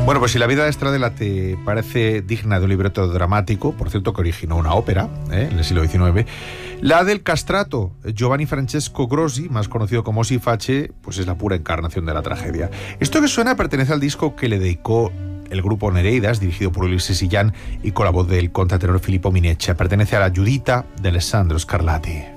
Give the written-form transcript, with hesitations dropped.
Bueno, pues si la vida de Stradella te parece digna de un libreto dramático, por cierto que originó una ópera en el siglo XIX, la del castrato Giovanni Francesco Grossi, más conocido como Siface, pues es la pura encarnación de la tragedia. Esto que suena pertenece al disco que le dedicó el grupo Nereidas, dirigido por Ulises Illán y con la voz del contratenor Filippo Mineccia. Pertenece a la Giuditta de Alessandro Scarlatti.